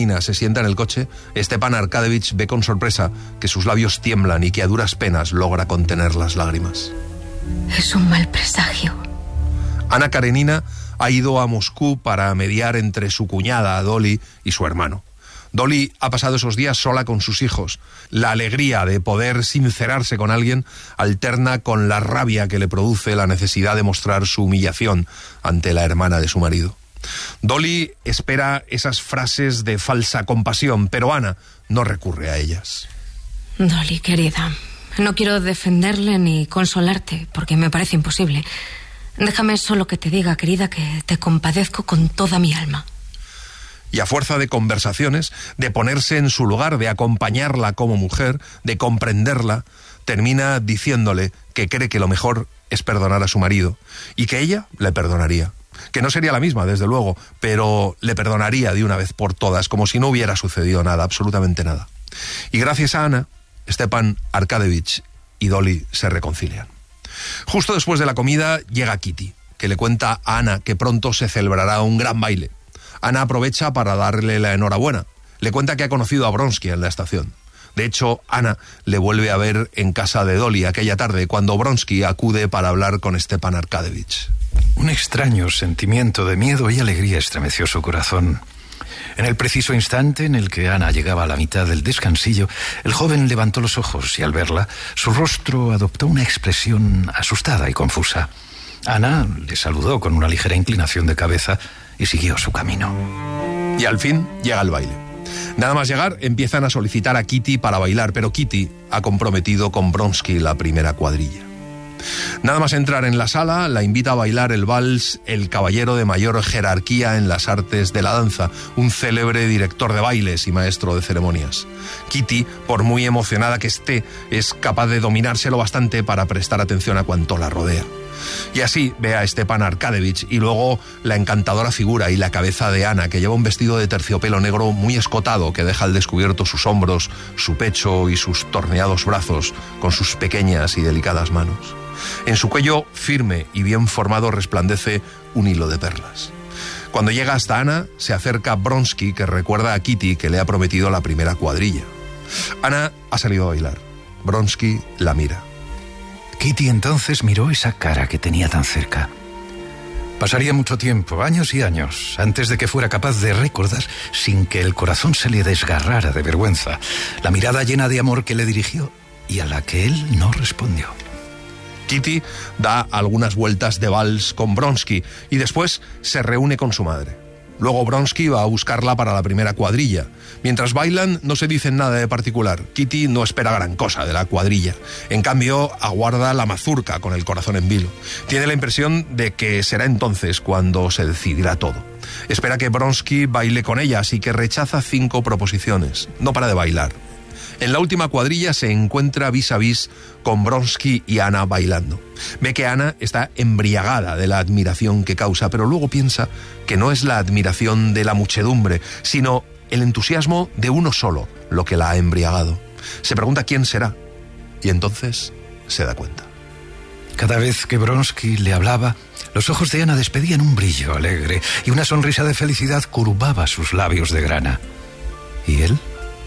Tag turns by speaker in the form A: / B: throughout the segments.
A: se sienta en el coche, Stepan Arkadyevich ve con sorpresa que sus labios tiemblan y que a duras penas logra contener las lágrimas.
B: Es un mal presagio.
A: Anna Karenina ha ido a Moscú para mediar entre su cuñada, Dolly, y su hermano. Dolly ha pasado esos días sola con sus hijos. La alegría de poder sincerarse con alguien alterna con la rabia que le produce la necesidad de mostrar su humillación ante la hermana de su marido. Dolly espera esas frases de falsa compasión, pero Anna no recurre a ellas.
B: Dolly, querida, no quiero defenderle ni consolarte, porque me parece imposible. Déjame solo que te diga, querida, que te compadezco con toda mi alma.
A: Y a fuerza de conversaciones, de ponerse en su lugar, de acompañarla como mujer, de comprenderla, termina diciéndole que cree que lo mejor es perdonar a su marido y que ella le perdonaría. Que no sería la misma, desde luego, pero le perdonaría de una vez por todas, como si no hubiera sucedido nada, absolutamente nada. Y gracias a Anna, Stepan Arkadyevich y Dolly se reconcilian. Justo después de la comida llega Kitty, que le cuenta a Anna que pronto se celebrará un gran baile. Anna aprovecha para darle la enhorabuena. Le cuenta que ha conocido a Vronsky en la estación. De hecho, Anna le vuelve a ver en casa de Dolly aquella tarde, cuando Vronsky acude para hablar con Stepan Arkadyevich.
C: Un extraño sentimiento de miedo y alegría estremeció su corazón. En el preciso instante en el que Anna llegaba a la mitad del descansillo, el joven levantó los ojos y al verla, su rostro adoptó una expresión asustada y confusa. Anna le saludó con una ligera inclinación de cabeza y siguió su camino.
A: Y al fin llega el baile. Nada más llegar, empiezan a solicitar a Kitty para bailar, pero Kitty ha comprometido con Vronsky la primera cuadrilla. Nada más entrar en la sala, la invita a bailar el vals el caballero de mayor jerarquía en las artes de la danza, un célebre director de bailes y maestro de ceremonias. Kitty, por muy emocionada que esté, es capaz de dominárselo bastante para prestar atención a cuanto la rodea. Y así ve a Stepan Arkadyevich y luego la encantadora figura y la cabeza de Anna, que lleva un vestido de terciopelo negro muy escotado que deja al descubierto sus hombros, su pecho y sus torneados brazos con sus pequeñas y delicadas manos. En su cuello firme y bien formado resplandece un hilo de perlas. Cuando llega hasta Anna, se acerca Vronsky, que recuerda a Kitty que le ha prometido la primera cuadrilla. Anna ha salido a bailar. Vronsky la mira.
C: Kitty entonces miró esa cara que tenía tan cerca. Pasaría mucho tiempo, años y años, antes de que fuera capaz de recordar, sin que el corazón se le desgarrara de vergüenza, la mirada llena de amor que le dirigió y a la que él no respondió.
A: Kitty da algunas vueltas de vals con Vronsky y después se reúne con su madre. Luego Vronsky va a buscarla para la primera cuadrilla. Mientras bailan no se dicen nada de particular. Kitty no espera gran cosa de la cuadrilla. En cambio, aguarda la mazurca con el corazón en vilo. Tiene la impresión de que será entonces cuando se decidirá todo. Espera que Vronsky baile con ella, así que rechaza 5 proposiciones. No para de bailar. En la última cuadrilla se encuentra vis a vis con Vronsky y Anna bailando. Ve que Anna está embriagada de la admiración que causa, pero luego piensa que no es la admiración de la muchedumbre, sino el entusiasmo de uno solo lo que la ha embriagado. Se pregunta quién será y entonces se da cuenta.
C: Cada vez que Vronsky le hablaba, los ojos de Anna despedían un brillo alegre y una sonrisa de felicidad curvaba sus labios de grana. ¿Y él?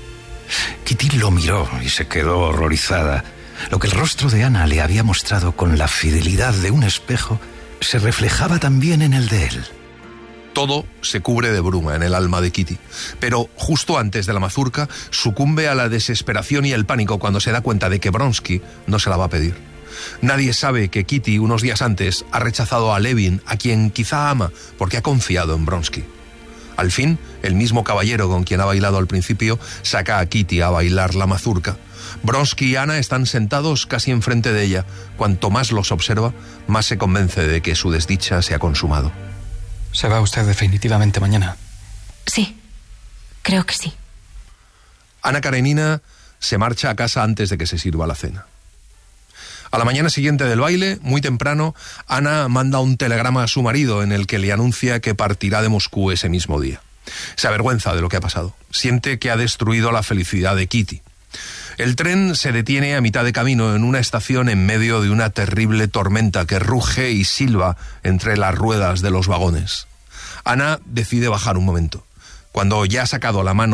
C: Kitty lo miró y se quedó horrorizada. Lo que el rostro de Anna le había mostrado con la fidelidad de un espejo se reflejaba también en el de él.
A: Todo se cubre de bruma en el alma de Kitty, pero justo antes de la mazurca sucumbe a la desesperación y el pánico cuando se da cuenta de que Vronsky no se la va a pedir. Nadie sabe que Kitty unos días antes ha rechazado a Levin, a quien quizá ama porque ha confiado en Vronsky. Al fin, el mismo caballero con quien ha bailado al principio saca a Kitty a bailar la mazurca. Vronsky y Anna están sentados casi enfrente de ella. Cuanto más los observa, más se convence de que su desdicha se ha consumado.
D: ¿Se va usted definitivamente mañana?
B: Sí, creo que sí.
A: Anna Karenina se marcha a casa antes de que se sirva la cena. A la mañana siguiente del baile, muy temprano, Anna manda un telegrama a su marido en el que le anuncia que partirá de Moscú ese mismo día. Se avergüenza de lo que ha pasado. Siente que ha destruido la felicidad de Kitty. El tren se detiene a mitad de camino en una estación en medio de una terrible tormenta que ruge y silba entre las ruedas de los vagones. Anna decide bajar un momento. Cuando ya ha sacado la mano